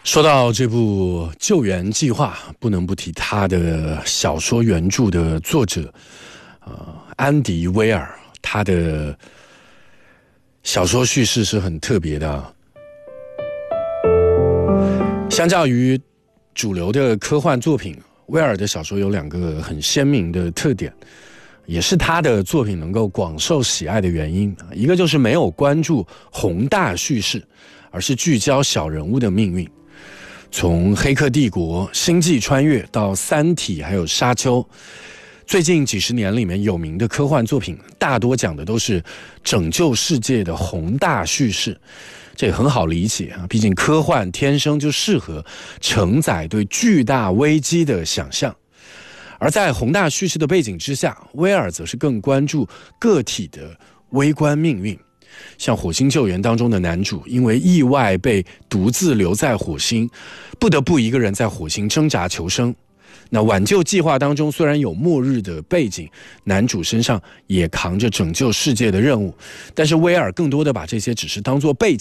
说到这部《救援计划》，不能不提他的小说原著的作者，安迪·威尔。他的小说叙事是很特别的，相较于主流的科幻作品，威尔的小说有两个很鲜明的特点，也是他的作品能够广受喜爱的原因。一个就是没有关注宏大叙事，而是聚焦小人物的命运。从《黑客帝国》《星际穿越》到《三体》还有《沙丘》，最近几十年里面有名的科幻作品大多讲的都是拯救世界的宏大叙事，这也很好理解啊，毕竟科幻天生就适合承载对巨大危机的想象。而在宏大叙事的背景之下，威尔则是更关注个体的微观命运。像《火星救援》当中的男主，因为意外被独自留在火星，不得不一个人在火星挣扎求生。那挽救计划当中虽然有末日的背景，男主身上也扛着拯救世界的任务，但是威尔更多的把这些只是当作背景。